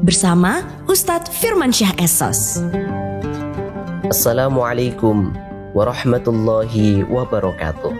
bersama Ustadz Firmansyah Esos. Assalamualaikum warahmatullahi wabarakatuh.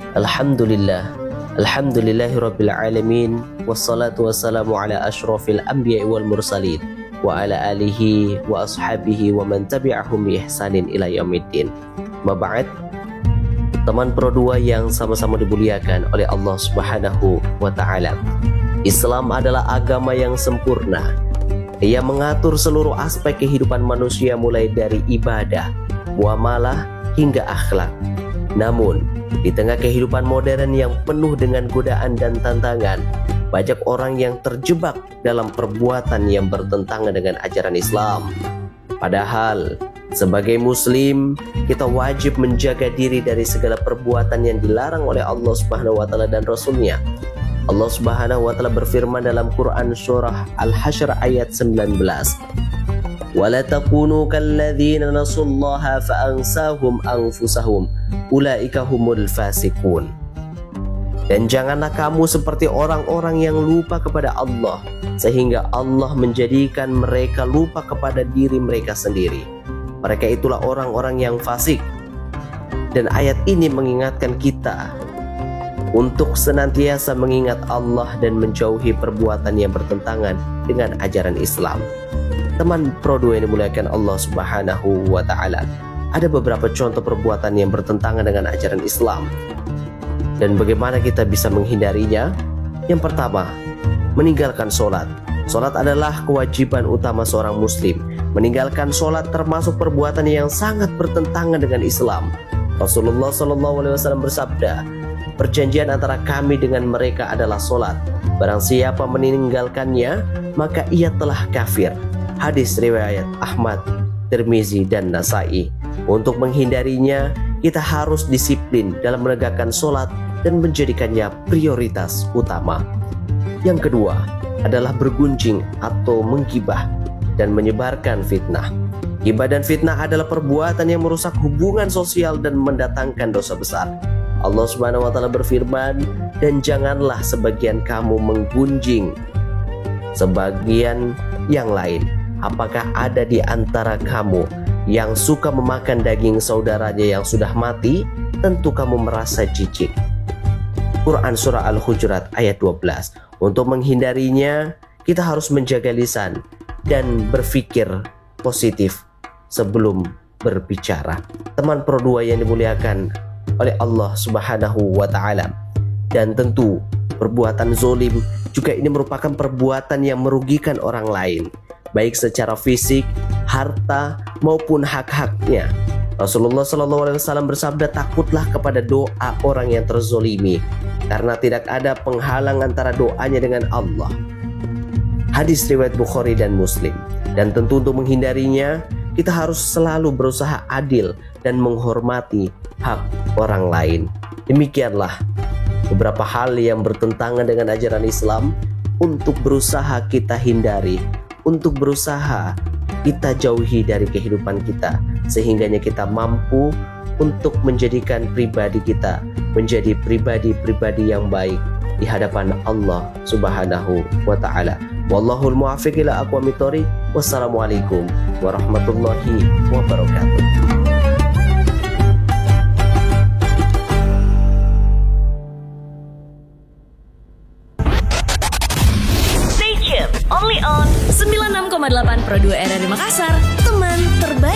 Alhamdulillahirabbil alamin, wassalatu wassalamu ala asyrafil anbiya'i wal mursalin wa ala alihi wa ashabihi wa man tabi'ahum bi ihsanin ila yaumiddin. Maba'ad, teman Pro 2 yang sama-sama dimuliakan oleh Allah Subhanahu wa taala. Islam adalah agama yang sempurna. Ia mengatur seluruh aspek kehidupan manusia mulai dari ibadah, muamalah hingga akhlak. Namun, di tengah kehidupan modern yang penuh dengan godaan dan tantangan, banyak orang yang terjebak dalam perbuatan yang bertentangan dengan ajaran Islam. Padahal, sebagai muslim, kita wajib menjaga diri dari segala perbuatan yang dilarang oleh Allah Subhanahu wa taala dan Rasul-Nya. Allah Subhanahu wa taala berfirman dalam Quran surah Al-Hasyr ayat 19. وَلَا تَكُونُوا كَالَّذِينَ نَسُوا اللَّهَ فَأَنْسَاهُمْ أَنفُسَهُمْ أُولَئِكَ هُمُ الْفَاسِقُونَ. Dan janganlah kamu seperti orang-orang yang lupa kepada Allah, sehingga Allah menjadikan mereka lupa kepada diri mereka sendiri. Mereka itulah orang-orang yang fasik. Dan ayat ini mengingatkan kita untuk senantiasa mengingat Allah dan menjauhi perbuatan yang bertentangan dengan ajaran Islam. Teman Pro 2 yang dimuliakan Allah Subhanahu wa taala, ada beberapa contoh perbuatan yang bertentangan dengan ajaran Islam. Dan bagaimana kita bisa menghindarinya? Yang pertama, meninggalkan sholat. Sholat adalah kewajiban utama seorang muslim. Meninggalkan sholat termasuk perbuatan yang sangat bertentangan dengan Islam. Rasulullah SAW bersabda, perjanjian antara kami dengan mereka adalah sholat. Barang siapa meninggalkannya, maka ia telah kafir. Hadis riwayat Ahmad, Tirmizi, dan Nasai. Untuk menghindarinya, kita harus disiplin dalam menegakkan sholat dan menjadikannya prioritas utama. Yang kedua adalah bergunjing atau menggibah dan menyebarkan fitnah. Gibah dan fitnah adalah perbuatan yang merusak hubungan sosial dan mendatangkan dosa besar. Allah Subhanahu wa taala berfirman, dan janganlah sebagian kamu menggunjing sebagian yang lain. Apakah ada di antara kamu yang suka memakan daging saudaranya yang sudah mati? Tentu kamu merasa jijik. Quran surah Al-Hujurat ayat 12. Untuk menghindarinya, kita harus menjaga lisan dan berpikir positif sebelum berbicara. Teman Pro 2 yang dimuliakan oleh Allah Subhanahu wa taala. Dan tentu perbuatan zolim juga ini merupakan perbuatan yang merugikan orang lain, baik secara fisik, harta maupun hak-haknya. Rasulullah SAW bersabda, takutlah kepada doa orang yang terzolimi, karena tidak ada penghalang antara doanya dengan Allah. Hadis riwayat Bukhari dan Muslim. Dan tentu untuk menghindarinya, kita harus selalu berusaha adil dan menghormati hak orang lain. Demikianlah beberapa hal yang bertentangan dengan ajaran Islam untuk berusaha kita hindari, untuk berusaha kita jauhi dari kehidupan kita, sehingganya kita mampu untuk menjadikan pribadi kita menjadi pribadi-pribadi yang baik di hadapan Allah Subhanahu wa taala. Wallahul muwaffiq ila aqwamit thoriq. Wassalamualaikum warahmatullahi wabarakatuh. Stay tuned, only on 96,8 Pro 2 RRI Makassar, teman terbaik.